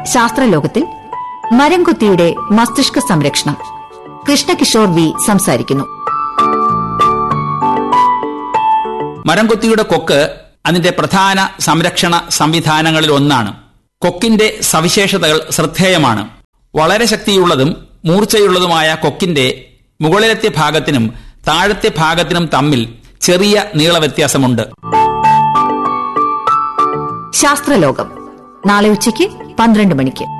ശാസ്ത്രലോകത്തിൽ മരംകൊത്തിയുടെ മസ്തിഷ്ക സംരക്ഷണം. കൃഷ്ണകിഷോർ വി സംസാരിക്കുന്നു. മരംകൊത്തിയുടെ കൊക്ക് അതിന്റെ പ്രധാന സംരക്ഷണ സംവിധാനങ്ങളിൽ ഒന്നാണ്. കൊക്കിന്റെ സവിശേഷതകൾ ശ്രദ്ധേയമാണ്. വളരെ ശക്തിയുള്ളതും മൂർച്ചയുള്ളതുമായ കൊക്കിന്റെ മുകളിലത്തെ ഭാഗത്തിനും താഴത്തെ ഭാഗത്തിനും തമ്മിൽ ചെറിയ നീളവ്യത്യാസമുണ്ട്. ശാസ്ത്രലോകം നാളെ ഉച്ചയ്ക്ക് 12 മണിക്ക്.